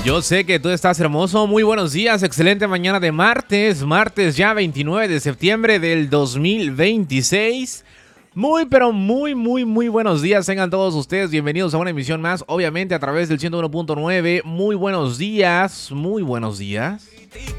Yo sé que tú estás hermoso. Muy buenos días, excelente mañana de martes ya 29 de septiembre del 2026. Pero muy buenos días tengan todos ustedes. Bienvenidos a una emisión más, obviamente a través del 101.9. Muy buenos días.